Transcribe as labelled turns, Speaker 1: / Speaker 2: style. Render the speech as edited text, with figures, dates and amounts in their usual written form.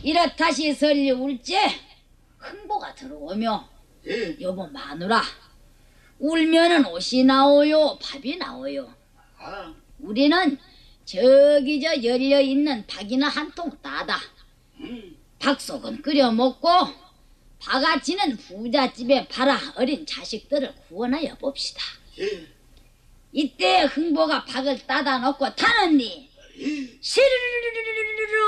Speaker 1: 이렇다시 설리 울제 흥보가 들어오며
Speaker 2: 예.
Speaker 1: 여보 마누라 울면은 옷이 나오요 밥이 나오요.
Speaker 2: 아,
Speaker 1: 우리는 저기 저 열려있는 박이나 한 통 따다 박속은 끓여 먹고 바가지는 부잣집에 팔아 어린 자식들을 구원하여 봅시다.
Speaker 2: 예.
Speaker 1: 이때 흥보가 박을 따다 놓고 타는니 시르르르르르르